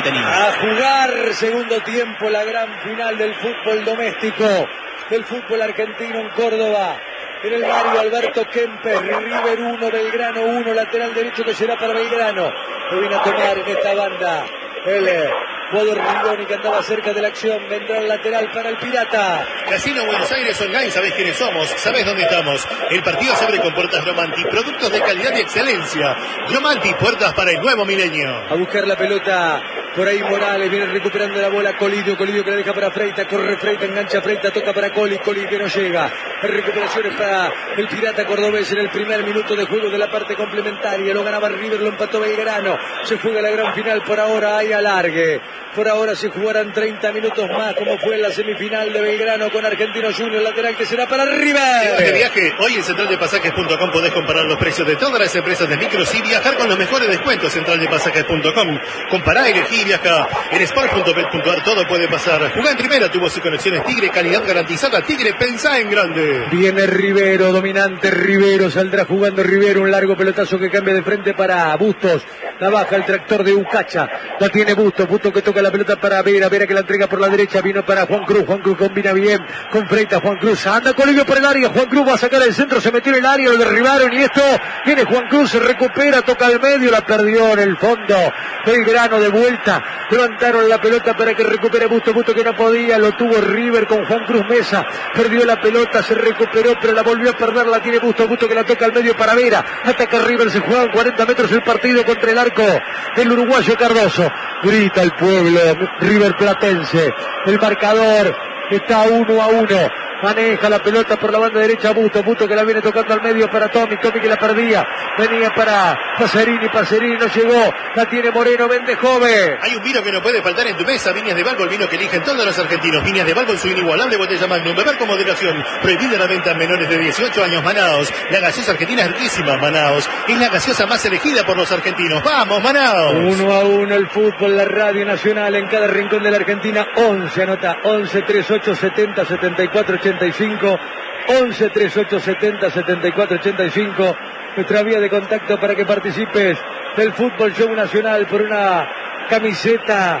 tenido. A jugar segundo tiempo, la gran final del fútbol doméstico, del fútbol argentino en Córdoba. En el Mario Alberto Kempes, River 1, Belgrano 1, lateral derecho que será para Belgrano. Lo viene a tomar en esta banda el jugador Rigoni, que andaba cerca de la acción. Vendrá el lateral para el Pirata. Casino Buenos Aires Online, ¿sabés quiénes somos? ¿Sabés dónde estamos? El partido se abre con puertas Romanti, productos de calidad y excelencia. Romanti, puertas para el nuevo milenio. A buscar la pelota, por ahí Morales, viene recuperando la bola Colidio que la deja para Freita, corre Freita, engancha Freita, toca para Coli que no llega. Recuperaciones para el Pirata cordobés en el primer minuto de juego de la parte complementaria. Lo ganaba River, lo empató Belgrano. Se juega la gran final, por ahora hay alargue. Por ahora se jugarán 30 minutos más, como fue en la semifinal de Belgrano con Argentino Junior, lateral que será para River. De viaje, hoy en centraldepasajes.com podés comparar los precios de todas las empresas de micros y viajar con los mejores descuentos. Centraldepasajes.com. Compará, elegí y viaja. En sport.bet.ar todo puede pasar. Jugá en primera, tubos y conexiones Tigre, calidad garantizada. Tigre, pensá en grande. Viene Rivero, dominante Rivero, saldrá jugando Rivero, un largo pelotazo que cambia de frente para Bustos. La baja el tractor de Ucacha, la tiene Bustos que toca la pelota para Vera que la entrega por la derecha, vino para Juan Cruz combina bien con Freita, Juan Cruz anda Colidio por el área, Juan Cruz va a sacar el centro, se metió en el área, lo derribaron y esto, viene Juan Cruz, se recupera, toca al medio, la perdió en el fondo, Belgrano de vuelta, levantaron la pelota para que recupere Bustos que no podía, lo tuvo River con Juan Cruz Mesa, perdió la pelota, se recuperó, pero la volvió a perder, la tiene Bustos que la toca al medio para Vera, ataca River, se juega en 40 metros el partido contra el arco del uruguayo Cardoso, grita el pueblo River Platense, el marcador está 1-1, maneja la pelota por la banda derecha Bustos que la viene tocando al medio para Tommy que la perdía, venía para Pacerini no llegó, la tiene Moreno, vende joven. Hay un vino que no puede faltar en tu mesa, Viñas de Balbo, el vino que eligen todos los argentinos. Viñas de Balbo en su inigualable botella Magnum, beber con moderación, prohibida la venta a menores de 18 años. Manaos, la gaseosa argentina es riquísima. Manaos es la gaseosa más elegida por los argentinos. ¡Vamos, Manaos! 1-1 el fútbol, la radio nacional en cada rincón de la Argentina. 11, anota 11 38 70 74 85, 11 38 70 74 85, nuestra vía de contacto para que participes del Fútbol Show Nacional por una camiseta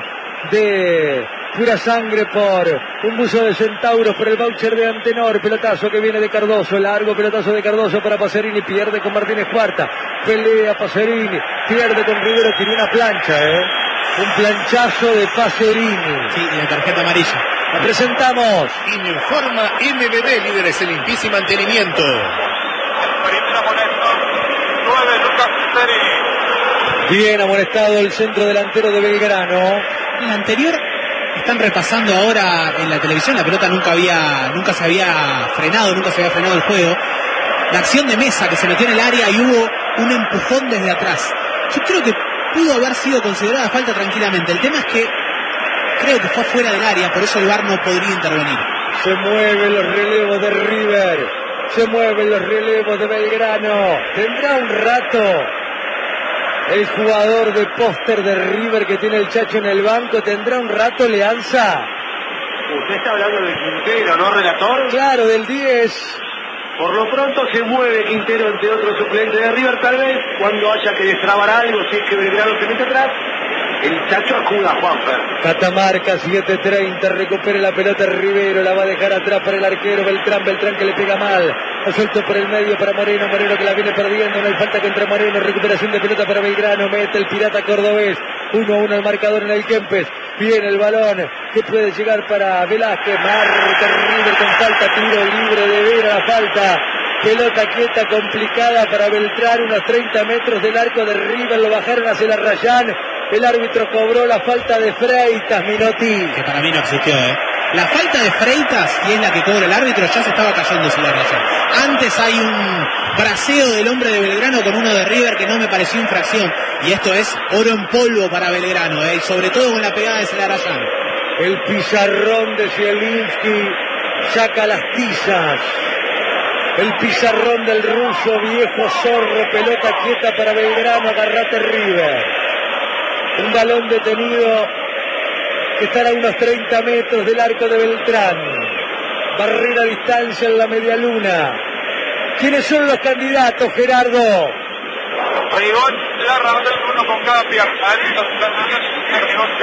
de pura sangre, por un buzo de centauros, por el voucher de Antenor, pelotazo que viene de Cardoso, largo pelotazo de Cardoso para Pacerini, pierde con Martínez Cuarta, pelea Pacerini, pierde con Rivero, tiene una plancha, un planchazo de Pacerini. Sí, y la tarjeta amarilla. La presentamos. Informa MBB, líderes en limpieza y mantenimiento. Bien amonestado el centro delantero de Belgrano. El anterior, están repasando ahora en la televisión, la pelota nunca se había frenado el juego. La acción de Mesa que se metió en el área y hubo un empujón desde atrás. Yo creo que pudo haber sido considerada falta tranquilamente. El tema es que creo que fue fuera del área, por eso el VAR no podría intervenir. Se mueven los relevos de River, se mueven los relevos de Belgrano. Tendrá un rato el jugador de póster de River que tiene el Chacho en el banco, tendrá un rato Leanza. Usted está hablando del Quintero, ¿no, relator? Claro, del 10. Por lo pronto se mueve Quintero entre otros suplentes de River, tal vez cuando haya que destrabar algo, si es que Belgrano se mete atrás, el Chacho acuda a Juanfer. Catamarca, 7:30, recupera la pelota Rivero, la va a dejar atrás para el arquero Beltrán que le pega mal, lo suelto por el medio para Moreno que la viene perdiendo, no hay falta contra Moreno, recuperación de pelota para Belgrano, mete el Pirata cordobés, 1-1 el marcador en el Kempes, viene el balón, que puede llegar para Velázquez, marca River con falta, tiro libre de Vera, la falta, pelota quieta complicada para Beltrán, unos 30 metros del arco de River, lo bajaron hacia la Rayán, el árbitro cobró la falta de Freitas, Minotti. Que para mí no existió, La falta de Freitas, y es la que cobra el árbitro, ya se estaba cayendo sobre la Rayán. Antes hay un braceo del hombre de Belgrano con uno de River que no me pareció infracción, y esto es oro en polvo para Belgrano, y sobre todo con la pegada de Celarayán. El pizarrón de Zielinski saca las tizas. El pizarrón del ruso, viejo zorro, pelota quieta para Belgrano, agarrate River. Un balón detenido que estará a unos 30 metros del arco de Beltrán. Barrera a distancia en la media luna. ¿Quiénes son los candidatos, Gerardo? Rigón, Larra, Bruno con Capia, Aritos,